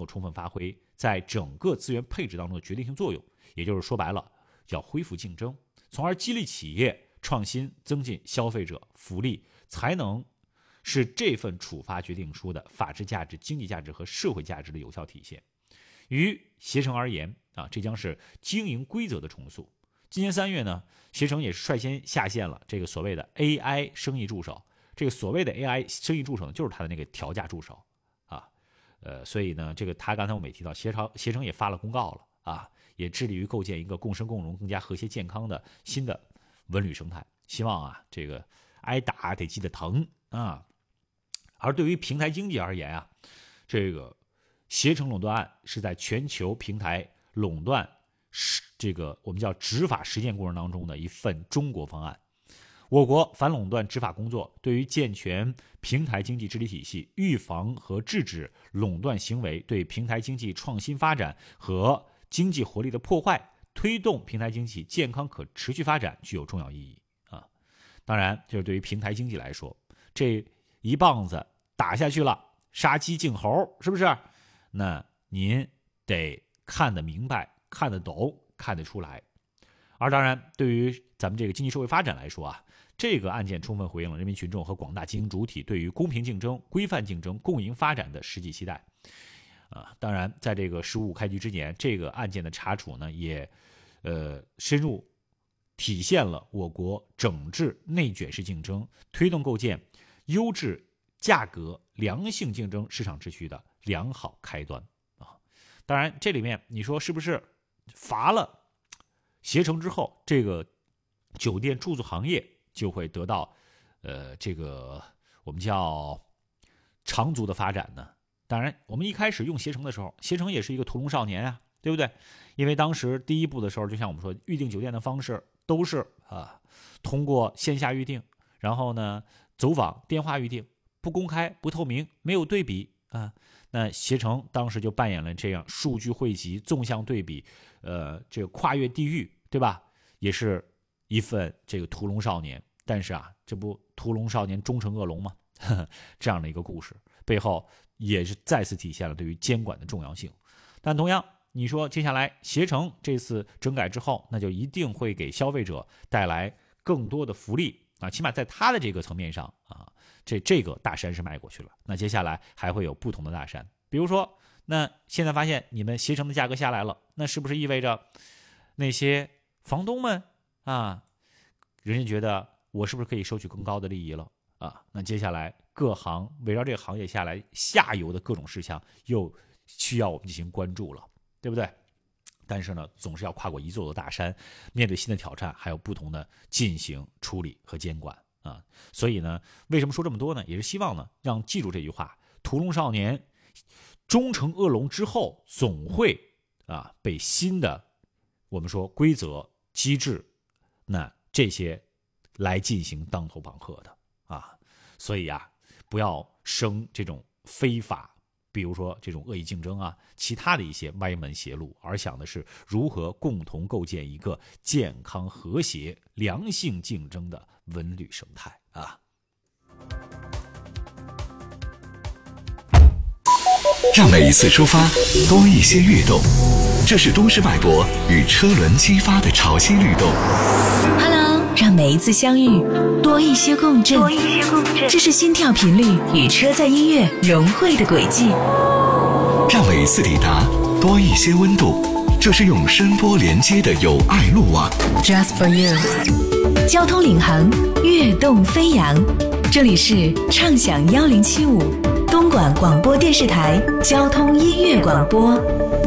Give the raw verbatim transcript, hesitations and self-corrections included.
充分发挥在整个资源配置当中的决定性作用，也就是说白了，要恢复竞争，从而激励企业创新，增进消费者福利，才能是这份处罚决定书的法治价值、经济价值和社会价值的有效体现。于携程而言啊，这将是经营规则的重塑。今年三月呢，携程也是率先下线了这个所谓的 A I 生意助手。这个所谓的 A I 生意助手呢，就是它的那个调价助手啊。呃，所以呢，这个他刚才我们也提到，携程携程也发了公告了啊，也致力于构建一个共生共荣、更加和谐健康的新的文旅生态。希望啊，这个挨打得记得疼啊。而对于平台经济而言啊，这个携程垄断案是在全球平台垄断这个我们叫执法实践过程当中的一份中国方案。我国反垄断执法工作对于健全平台经济治理体系、预防和制止垄断行为对平台经济创新发展和经济活力的破坏，推动平台经济健康可持续发展具有重要意义啊。当然，就是对于平台经济来说，这一棒子打下去了，杀鸡儆猴，是不是？那您得看得明白、看得懂、看得出来。而当然，对于咱们这个经济社会发展来说啊，这个案件充分回应了人民群众和广大经营主体对于公平竞争、规范竞争、共赢发展的实际期待。啊，当然，在这个十五开局之年，这个案件的查处呢，也呃深入体现了我国整治内卷式竞争、推动构建优质价格良性竞争市场秩序的良好开端啊。当然，这里面你说是不是罚了携程之后，这个酒店住宿行业就会得到呃这个我们叫长足的发展呢？当然，我们一开始用携程的时候，携程也是一个屠龙少年啊，对不对？因为当时第一步的时候，就像我们说，预订酒店的方式都是啊通过线下预订，然后呢走访、电话预订，不公开、不透明、没有对比啊。那携程当时就扮演了这样数据汇集、纵向对比，呃，这个跨越地域，对吧？也是一份这个屠龙少年。但是啊，这不屠龙少年终成恶龙吗？呵呵，这样的一个故事背后也是再次体现了对于监管的重要性。但同样，你说接下来携程这次整改之后，那就一定会给消费者带来更多的福利啊，起码在他的这个层面上啊。这这个大山是迈过去了，那接下来还会有不同的大山。比如说，那现在发现你们携程的价格下来了，那是不是意味着那些房东们啊，人家觉得我是不是可以收取更高的利益了啊？那接下来各行围绕这个行业下来，下游的各种事项又需要我们进行关注了，对不对？但是呢，总是要跨过一座座大山，面对新的挑战，还有不同的进行处理和监管。啊，所以呢，为什么说这么多呢？也是希望呢，让记住这句话：屠龙少年终成恶龙之后，总会啊被新的我们说规则机制，那这些来进行当头棒喝的啊。所以啊，不要生这种非法，比如说这种恶意竞争啊，其他的一些歪门邪路，而想的是如何共同构建一个健康、和谐、良性竞争的文旅生态啊。 让每一次出发多一些跃动，这是都市脉搏与车轮激发的潮汐律动。 Hello， 让每一次相遇多一些共振，多一些共振，这是心跳频率与车载音乐融汇的轨迹。 让每一次抵达多一些温度，这是用声波连接的有爱路网。 Just for you， 交通领航，跃动飞扬。这里是畅享幺零七五东莞广播电视台交通音乐广播。